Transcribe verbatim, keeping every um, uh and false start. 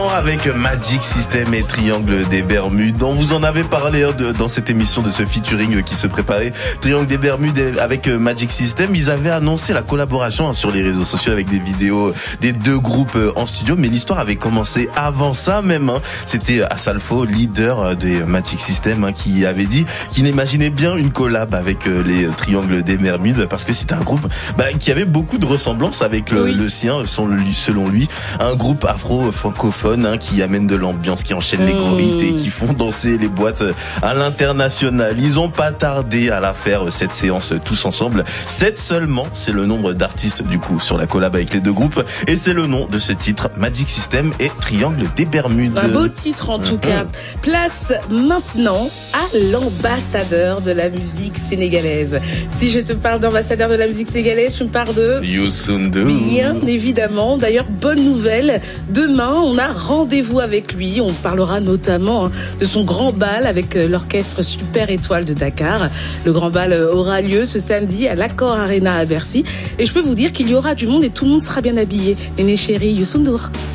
Avec Magic System et Triangle des Bermudes. On vous en avait parlé hein, de, dans cette émission de ce featuring qui se préparait. Triangle des Bermudes avec Magic System, ils avaient annoncé la collaboration hein, sur les réseaux sociaux avec des vidéos des deux groupes en studio. Mais l'histoire avait commencé avant ça même. Hein. C'était Asalfo, leader des Magic System, hein, qui avait dit qu'il imaginait bien une collab avec les Triangles des Bermudes parce que c'était un groupe bah, qui avait beaucoup de ressemblances avec le, oui. le sien, selon lui. Un groupe afro-francophone Hein, qui amène de l'ambiance, qui enchaîne mmh. les gros hits et qui font danser les boîtes à l'international. Ils ont pas tardé à la faire cette séance tous ensemble. Sept seulement, c'est le nombre d'artistes du coup sur la collab avec les deux groupes et c'est le nom de ce titre, Magic System et Triangle des Bermudes. Un beau titre en tout mmh. cas. Place maintenant à l'ambassadeur de la musique sénégalaise. Si je te parle d'ambassadeur de la musique sénégalaise, tu me parles de Youssou N'Dour. Bien évidemment. D'ailleurs, bonne nouvelle. Demain, on a rendez-vous avec lui. On parlera notamment hein, de son grand bal avec euh, l'orchestre Super Étoile de Dakar. Le grand bal euh, aura lieu ce samedi à l'Accor Arena à Bercy. Et je peux vous dire qu'il y aura du monde et tout le monde sera bien habillé. Néné chérie, Youssou N'Dour.